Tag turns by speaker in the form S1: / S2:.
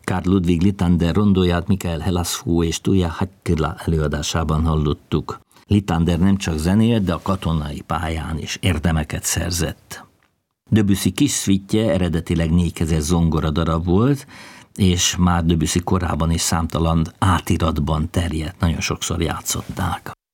S1: Karl Ludwig Littander rondóját Michael Helasfu és Tuija Häkkilä előadásában hallottuk. Littander nem csak zenélt, de a katonai pályán is érdemeket szerzett. Debussy kis szvitje eredetileg 4 zongora darab volt, és már Debussy korában is számtalan átiratban terjedt, nagyon sokszor játszották.